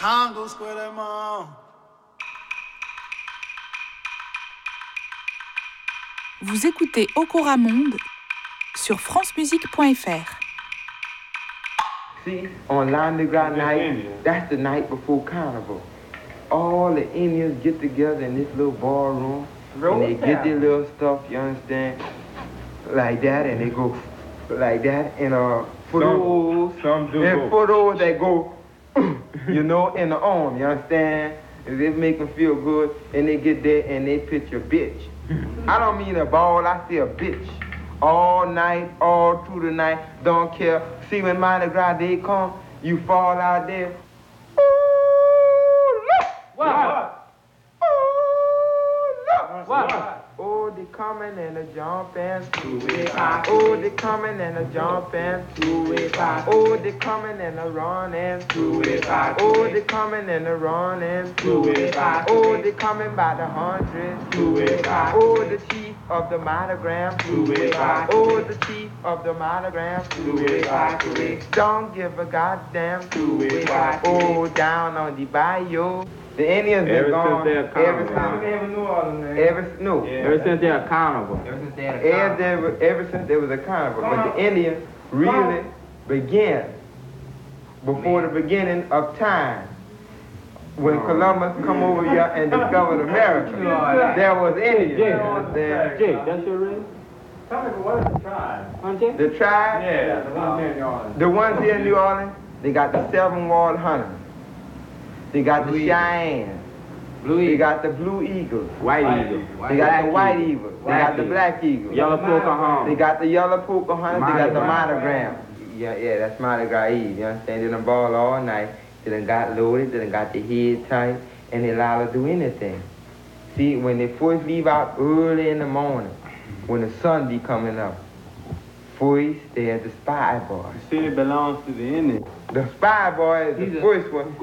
Congo Square, that mom. Vous écoutez Okora Monde sur francemusique.fr. See, on Mardi Gras night, that's the night before Carnival. All the Indians get together in this little ballroom, and they get their little stuff, you understand, like that, and they go like that, and for those that go, you know, in the arm, you understand, they make them feel good, and they get there and they pitch a bitch. I don't mean a ball, I say a bitch. All night, all through the night, don't care. See, when Mardi Gras Day come, you fall out there. Ooh, look! What? Ooh, look! What? Oh, they coming and a jumping. Oh, they coming and a jumping. Oh, they coming and a running. Oh, they coming and a running. Oh, they coming by the hundreds. Oh, the chief of the monogram. Oh, the chief of the monogram. Don't give a goddamn. Oh, down on the bayou. The Indians been gone ever since they're carnival. Ever since there was a carnival. But the Indians really began before the beginning of time. When Columbus come over here and discovered America, there was Indians. Jake, that's your ring? Tell me, what is the tribe? The tribe? Yeah, the ones here in New Orleans. The ones here in New Orleans, they got the Seven Walled Hunters. They got the Cheyenne. They got the Blue Eagles. White Eagle. They got the White Eagles. They got the Black Eagles. Yellow Pocahontas. They got the Yellow Pocahontas. They got the monogram. Yeah, that's Mardi Gras Eve. You understand? They done ball all night. They done got loaded. They done got their head tight. And they allowed to do anything. See, when they first leave out early in the morning, when the sun be coming up, first they had the Spy Boy. The city belongs to the Indians. The Spy Boy is the first one.